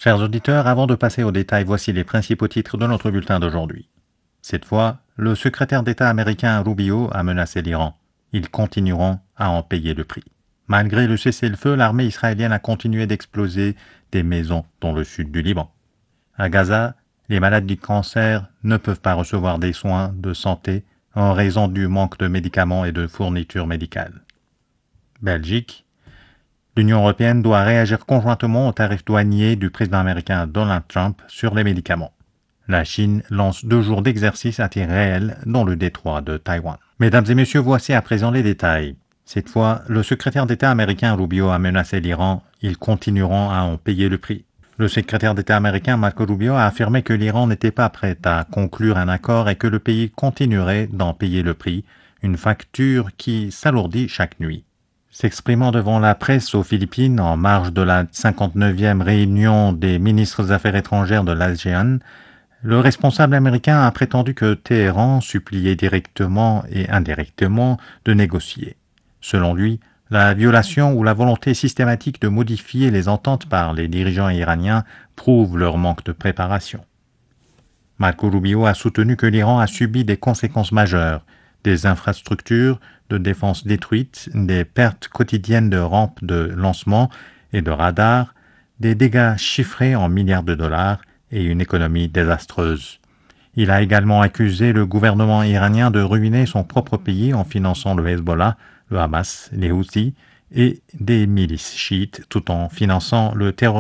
Chers auditeurs, avant de passer aux détails, voici les principaux titres de notre bulletin d'aujourd'hui. Cette fois, le secrétaire d'État américain Rubio a menacé l'Iran. Ils continueront à en payer le prix. Malgré le cessez-le-feu, l'armée israélienne a continué d'exploser des maisons dans le sud du Liban. À Gaza, les malades du cancer ne peuvent pas recevoir des soins de santé en raison du manque de médicaments et de fournitures médicales. Belgique, l'Union européenne doit réagir conjointement aux tarifs douaniers du président américain Donald Trump sur les médicaments. La Chine lance 2 jours d'exercice à tir réel dans le détroit de Taïwan. Mesdames et messieurs, voici à présent les détails. Cette fois, le secrétaire d'État américain Rubio a menacé l'Iran. Ils continueront à en payer le prix. Le secrétaire d'État américain Marco Rubio a affirmé que l'Iran n'était pas prêt à conclure un accord et que le pays continuerait d'en payer le prix, une facture qui s'alourdit chaque nuit. S'exprimant devant la presse aux Philippines en marge de la 59e réunion des ministres des Affaires étrangères de l'ASEAN, le responsable américain a prétendu que Téhéran suppliait directement et indirectement de négocier. Selon lui, la violation ou la volonté systématique de modifier les ententes par les dirigeants iraniens prouve leur manque de préparation. Marco Rubio a soutenu que l'Iran a subi des conséquences majeures, des infrastructures de défense détruites, des pertes quotidiennes de rampes de lancement et de radars, des dégâts chiffrés en milliards de dollars et une économie désastreuse. Il a également accusé le gouvernement iranien de ruiner son propre pays en finançant le Hezbollah, le Hamas, les Houthis et des milices chiites tout en finançant le terrorisme